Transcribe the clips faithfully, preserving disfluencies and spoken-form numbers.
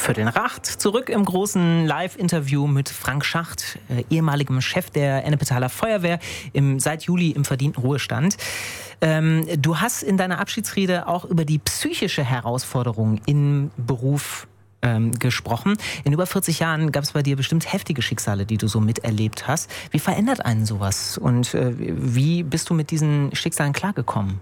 Viertel nach acht. Zurück im großen Live-Interview mit Frank Schacht, äh, ehemaligem Chef der Ennepetaler Feuerwehr, im, seit Juli im verdienten Ruhestand. Ähm, du hast in deiner Abschiedsrede auch über die psychische Herausforderung im Beruf ähm, gesprochen. In über vierzig Jahren gab es bei dir bestimmt heftige Schicksale, die du so miterlebt hast. Wie verändert einen sowas? Und äh, wie bist du mit diesen Schicksalen klargekommen?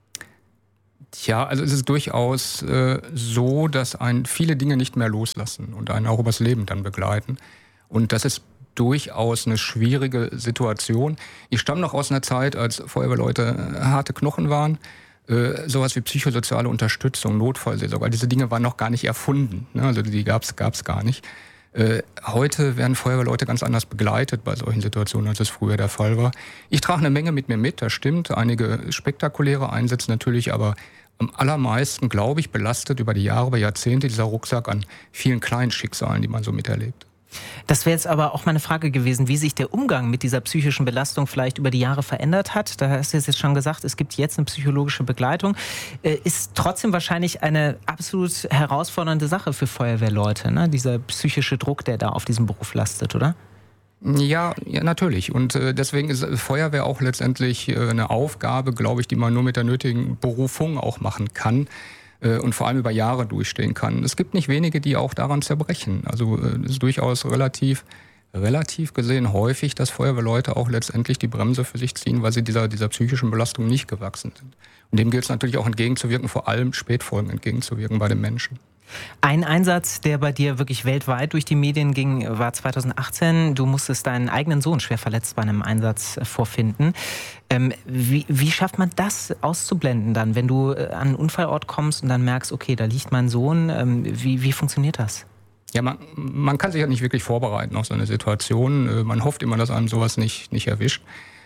Ja, also es ist durchaus äh, so, dass einen viele Dinge nicht mehr loslassen und einen auch übers Leben dann begleiten. Und das ist durchaus eine schwierige Situation. Ich stamme noch aus einer Zeit, als Feuerwehrleute äh, harte Knochen waren. Äh, sowas wie psychosoziale Unterstützung, Notfallseelsorge, diese Dinge waren noch gar nicht erfunden. Ne? Also die gab es gab's gar nicht. Äh, heute werden Feuerwehrleute ganz anders begleitet bei solchen Situationen, als es früher der Fall war. Ich trage eine Menge mit mir mit, das stimmt. Einige spektakuläre Einsätze natürlich, aber am allermeisten, glaube ich, belastet über die Jahre, über Jahrzehnte dieser Rucksack an vielen kleinen Schicksalen, die man so miterlebt. Das wäre jetzt aber auch meine Frage gewesen, wie sich der Umgang mit dieser psychischen Belastung vielleicht über die Jahre verändert hat. Da hast du jetzt schon gesagt, es gibt jetzt eine psychologische Begleitung. Ist trotzdem wahrscheinlich eine absolut herausfordernde Sache für Feuerwehrleute, ne? Dieser psychische Druck, der da auf diesem Beruf lastet, oder? Ja, ja, natürlich. Und äh, deswegen ist Feuerwehr auch letztendlich äh, eine Aufgabe, glaube ich, die man nur mit der nötigen Berufung auch machen kann äh, und vor allem über Jahre durchstehen kann. Es gibt nicht wenige, die auch daran zerbrechen. Also es äh, ist durchaus relativ, relativ gesehen häufig, dass Feuerwehrleute auch letztendlich die Bremse für sich ziehen, weil sie dieser, dieser psychischen Belastung nicht gewachsen sind. Und dem gilt es natürlich auch entgegenzuwirken, vor allem Spätfolgen entgegenzuwirken bei den Menschen. Ein Einsatz, der bei dir wirklich weltweit durch die Medien ging, war zweitausendachtzehn. Du musstest deinen eigenen Sohn schwer verletzt bei einem Einsatz vorfinden. Ähm, wie, wie schafft man das auszublenden dann, wenn du an einen Unfallort kommst und dann merkst, okay, da liegt mein Sohn. Ähm, wie, wie funktioniert das? Ja, man, man kann sich ja nicht wirklich vorbereiten auf so eine Situation. Man hofft immer, dass einem sowas nicht, nicht erwischt.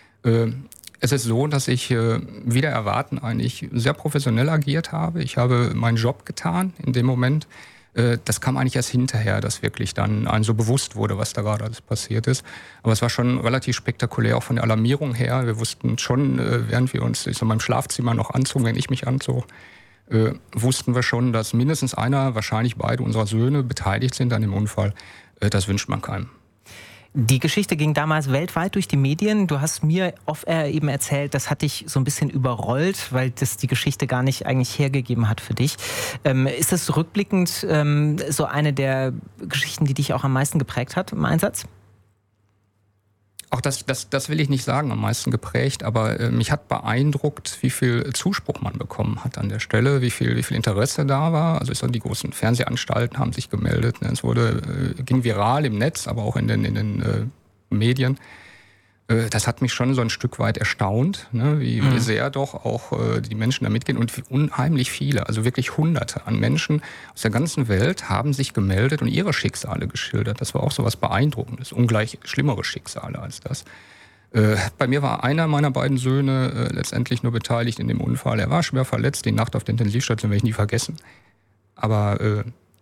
Es ist so, dass ich äh, wider Erwarten eigentlich sehr professionell agiert habe. Ich habe meinen Job getan in dem Moment. Äh, das kam eigentlich erst hinterher, dass wirklich dann einem so bewusst wurde, was da gerade alles passiert ist. Aber es war schon relativ spektakulär, auch von der Alarmierung her. Wir wussten schon, äh, während wir uns ich sag mal, im Schlafzimmer noch anzogen, wenn ich mich anzog, äh, wussten wir schon, dass mindestens einer, wahrscheinlich beide unserer Söhne beteiligt sind an dem Unfall. Äh, das wünscht man keinem. Die Geschichte ging damals weltweit durch die Medien. Du hast mir off-air eben erzählt, das hat dich so ein bisschen überrollt, weil das die Geschichte gar nicht eigentlich hergegeben hat für dich. Ähm, ist das rückblickend ähm, so eine der Geschichten, die dich auch am meisten geprägt hat im Einsatz? Auch das, das, das will ich nicht sagen, am meisten geprägt, aber äh, mich hat beeindruckt, wie viel Zuspruch man bekommen hat an der Stelle, wie viel, wie viel Interesse da war. Also ich sag, die großen Fernsehanstalten haben sich gemeldet. Ne? Es wurde, äh, ging viral im Netz, aber auch in den, in den äh, Medien. Äh, das hat mich schon so ein Stück weit erstaunt, ne? wie, mhm. wie sehr doch auch äh, die Menschen da mitgehen. Und wie unheimlich viele, also wirklich Hunderte an Menschen aus der ganzen Welt haben sich gemeldet und ihre Schicksale geschildert. Das war auch so was Beeindruckendes, ungleich schlimmere Schicksale als das. Äh, bei mir war einer meiner beiden Söhne äh, letztendlich nur beteiligt in dem Unfall. Er war schwer verletzt, die Nacht auf der Intensivstation werde ich nie vergessen. Aber äh,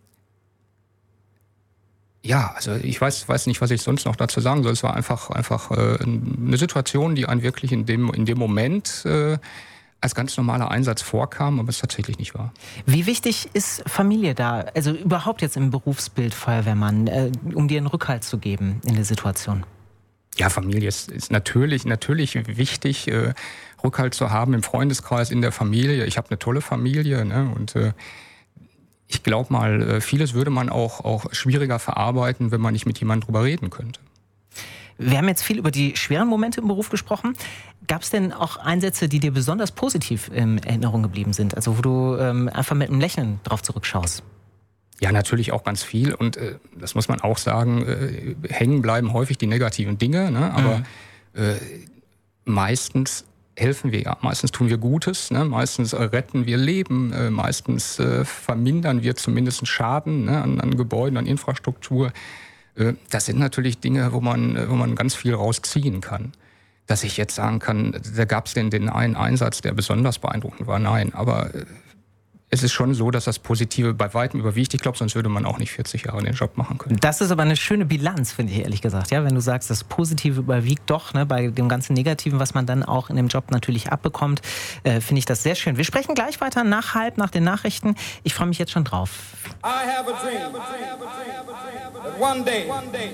ja, also ich weiß, weiß nicht, was ich sonst noch dazu sagen soll. Es war einfach, einfach äh, eine Situation, die einen wirklich in dem, in dem Moment äh, als ganz normaler Einsatz vorkam, aber es tatsächlich nicht war. Wie wichtig ist Familie da, also überhaupt jetzt im Berufsbild Feuerwehrmann, äh, um dir einen Rückhalt zu geben in der Situation? Ja, Familie ist, ist natürlich, natürlich wichtig, äh, Rückhalt zu haben im Freundeskreis, in der Familie. Ich habe eine tolle Familie, ne, und äh, ich glaube mal, vieles würde man auch, auch schwieriger verarbeiten, wenn man nicht mit jemandem drüber reden könnte. Wir haben jetzt viel über die schweren Momente im Beruf gesprochen. Gab es denn auch Einsätze, die dir besonders positiv in Erinnerung geblieben sind? Also wo du ähm, einfach mit einem Lächeln drauf zurückschaust? Ja, natürlich auch ganz viel. Und äh, das muss man auch sagen, äh, hängen bleiben häufig die negativen Dinge. Ne? Aber mhm. äh, meistens helfen wir ja. Meistens tun wir Gutes, ne? Meistens äh, retten wir Leben, äh, meistens äh, vermindern wir zumindest einen Schaden, ne? an, an Gebäuden, an Infrastruktur. Äh, das sind natürlich Dinge, wo man, wo man ganz viel rausziehen kann. Dass ich jetzt sagen kann, da gab es den, den einen Einsatz, der besonders beeindruckend war, nein. Aber äh, es ist schon so, dass das Positive bei weitem überwiegt. Ich glaube, sonst würde man auch nicht vierzig Jahre den Job machen können. Das ist aber eine schöne Bilanz, finde ich ehrlich gesagt. Ja, wenn du sagst, das Positive überwiegt doch, ne, bei dem ganzen Negativen, was man dann auch in dem Job natürlich abbekommt, äh, finde ich das sehr schön. Wir sprechen gleich weiter nach halb, nach den Nachrichten. Ich freue mich jetzt schon drauf. I have a dream. That one day